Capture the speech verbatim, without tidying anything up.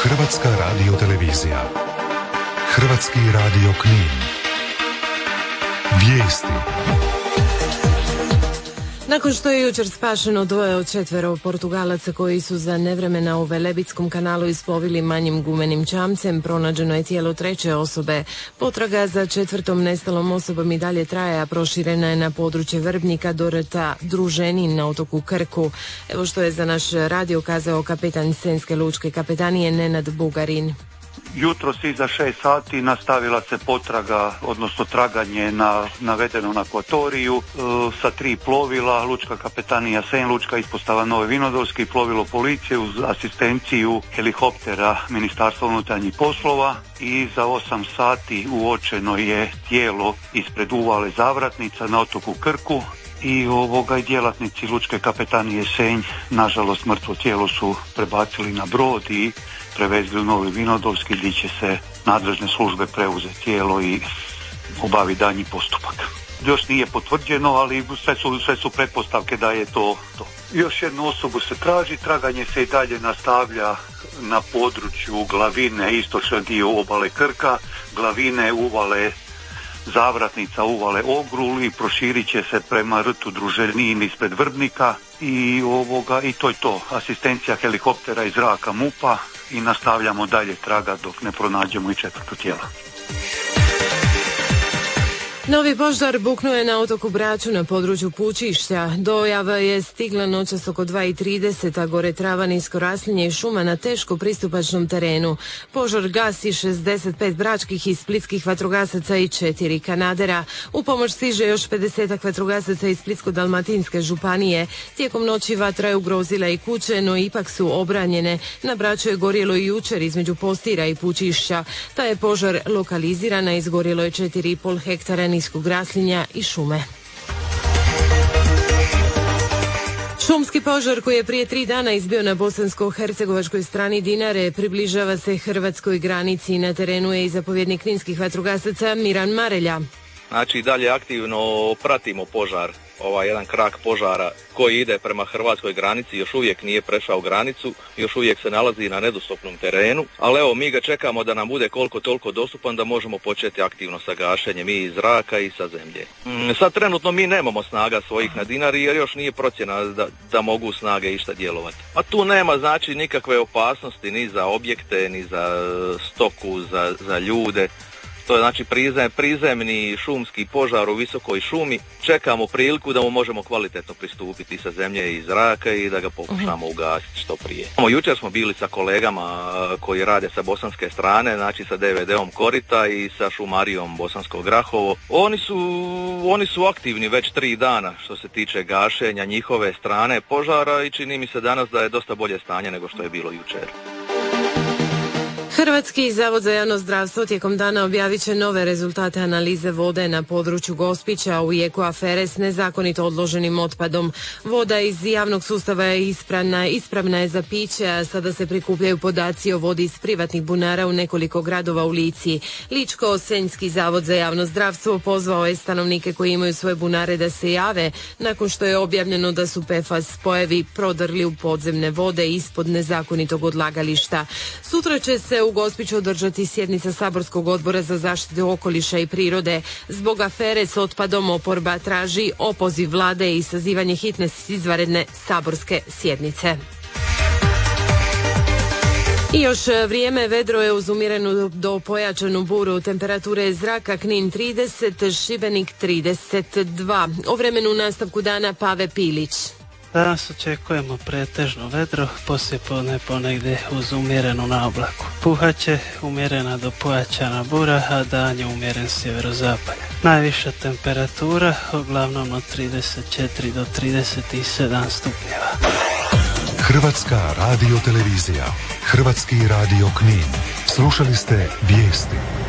Hrvatska radiotelevizija. Hrvatski radio Knin. Vijesti. Nakon što je jučer spašeno dvoje od četvero Portugalaca koji su za nevremena u Velebitskom kanalu isplovili manjim gumenim čamcem, pronađeno je tijelo treće osobe. Potraga za četvrtom nestalom osobom i dalje traje, a proširena je na područje Vrbnika do rta Druženin na otoku Krku. Evo što je za naš radio kazao kapetan Senjske lučke kapetanije Nenad Bugarin. Jutros iza šest sati nastavila se potraga, odnosno traganje na navedenom akvatoriju e, sa tri plovila, lučka kapetanija Senj, lučka ispostava Nove Vinodolske i plovilo policije uz asistenciju helikoptera Ministarstva unutarnjih poslova. I za osam sati uočeno je tijelo ispred uvale Zavratnica na otoku Krku. I ovoga i djelatnici lučke kapetanije Senj, nažalost mrtvo tijelo su prebacili na brod i prevezli u Novi Vinodolski gdje će se nadležne službe preuzeti tijelo i obavi daljnji postupak. Još nije potvrđeno, ali sve su, sve su pretpostavke da je to to. Još jednu osobu se traži, traganje se i dalje nastavlja na području Glavine, istočni dio obale Krka, Glavine, uvale Zavratnica, uvale Ogrul i proširit će se prema rtu Druženin ispred Vrbnika i ovoga i to je to. Asistencija helikoptera iz zraka MUP-a i nastavljamo dalje traga dok ne pronađemo i četvrto tijelo. Novi požar buknuo je na otoku Braču na području Pučišća. Dojava je stigla noćas oko dva i trideset, a gore trava, nisko raslinje i šuma na teško pristupačnom terenu. Požar gasi šezdeset pet bračkih i splitskih vatrogasaca i četiri kanadera. U pomoć stiže još pedesetak vatrogasaca iz Splitsko-dalmatinske županije. Tijekom noći vatra je ugrozila i kuće, no ipak su obranjene. Na Braču je gorjelo i jučer između Postira i Pučišća. Taj je požar lokaliziran, a izgorjelo je četiri i pol hektara niskog raslinja i šume. Šumski požar koji je prije tri dana izbio na bosansko-hercegovačkoj strani Dinare približava se hrvatskoj granici. Na terenu je i zapovjednik kninskih vatrogasaca Miran Marelja. Znači dalje aktivno pratimo požar, ovaj jedan krak požara koji ide prema hrvatskoj granici, još uvijek nije prešao granicu, još uvijek se nalazi na nedostupnom terenu, ali evo mi ga čekamo da nam bude koliko toliko dostupan da možemo početi aktivno sa gašenjem i iz zraka i sa zemlje. Mm, sad trenutno mi nemamo snaga svojih na Dinari jer još nije procjena da, da mogu snage išta djelovati. A tu nema znači nikakve opasnosti ni za objekte, ni za stoku, za, za ljude. To je znači prizem, prizemni šumski požar u visokoj šumi. Čekamo priliku da mu možemo kvalitetno pristupiti sa zemlje i zraka i da ga pokušamo ugasiti što prije. Jučer smo bili sa kolegama koji rade sa bosanske strane, znači sa D V D-om Korita i sa šumarijom Bosansko Grahovo. Oni su, oni su aktivni već tri dana što se tiče gašenja njihove strane požara i čini mi se danas da je dosta bolje stanje nego što je bilo jučer. Hrvatski zavod za javno zdravstvo tijekom dana objavit će nove rezultate analize vode na području Gospića u jeku afere s nezakonito odloženim otpadom. Voda iz javnog sustava je ispravna, ispravna je za piće, a sada se prikupljaju podaci o vodi iz privatnih bunara u nekoliko gradova u Lici. Ličko-senjski zavod za javno zdravstvo pozvao je stanovnike koji imaju svoje bunare da se jave nakon što je objavljeno da su P F A S spojevi prodrli u podzemne vode ispod nezakonitog odlagališta. Sutra će se u Gospiću održati sjednica Saborskog odbora za zaštitu okoliša i prirode. Zbog afere s otpadom oporba traži opoziv vlade i sazivanje hitne izvanredne saborske sjednice. I još vrijeme, vedro je uz umjerenu do pojačanu buru, temperature zraka Knin trideset, Šibenik trideset dva. O vremenu nastavku dana Pave Pilić. Danas očekujemo pretežno vedro, poslijepodne ponegdje uz umjerenu naoblaku. Puhaće umjerena do pojačana bura, a dan je umjeren sjeverozapalja. Najviša temperatura uglavnom od trideset četiri do trideset sedam stupnjeva. Hrvatska radiotelevizija, Hrvatski radio Knin. Slušali ste vijesti.